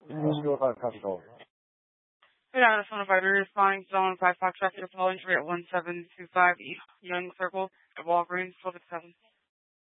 Let's go 5 copy call. Good afternoon, phone advisor. Responding to zone 5 Fox traffic apology at 1725 East Young Circle at Walgreens, 1267.